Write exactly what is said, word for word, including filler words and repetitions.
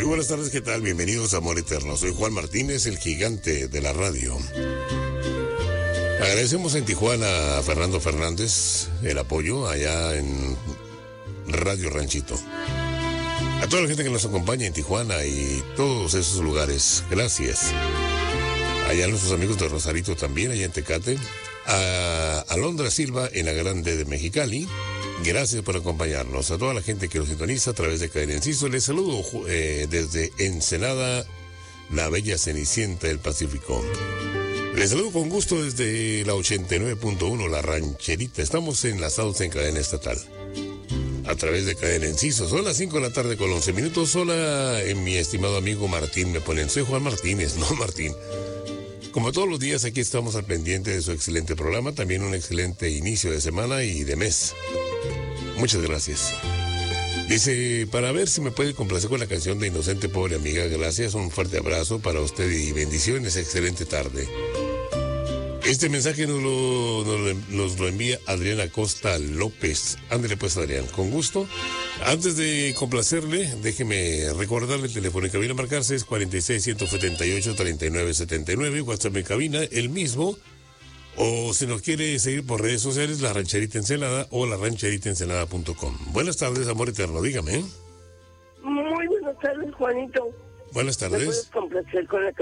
Muy buenas tardes, ¿qué tal? Bienvenidos a Amor Eterno. Soy Juan Martínez, el gigante de la radio. Agradecemos en Tijuana a Fernando Fernández el apoyo allá en Radio Ranchito. A toda la gente que nos acompaña en Tijuana y todos esos lugares, gracias. Allá a nuestros amigos de Rosarito también, allá en Tecate. A Alondra Silva en la Grande de Mexicali. Gracias por acompañarnos. A toda la gente que nos sintoniza a través de Cadena Enciso, les saludo eh, desde Ensenada, la bella Cenicienta del Pacífico. Les saludo con gusto desde la ochenta y nueve punto uno, La Rancherita. Estamos enlazados en cadena estatal a través de Cadena Enciso. Son las cinco de la tarde con once minutos. Hola, eh, mi estimado amigo Martín. Me ponen, soy Juan Martínez, no Martín. Como todos los días, aquí estamos al pendiente de su excelente programa. También un excelente inicio de semana y de mes. Muchas gracias. Dice, para ver si me puede complacer con la canción de Inocente Pobre Amiga. Gracias, un fuerte abrazo para usted y bendiciones. Excelente tarde. Este mensaje nos lo, nos lo, nos lo envía Adriana Costa López. Ándale pues, Adrián, con gusto. Antes de complacerle, déjeme recordarle el teléfono en cabina a marcarse es cuarenta y seis, ciento setenta y ocho, treinta y nueve setenta y nueve. WhatsApp en cabina, el mismo. O si nos quiere seguir por redes sociales, La Rancherita Ensenada o la rancherita ensenada punto com. Buenas tardes, Amor Eterno, dígame. Muy buenas tardes, Juanito. Buenas tardes. ¿Me puedes complacer con la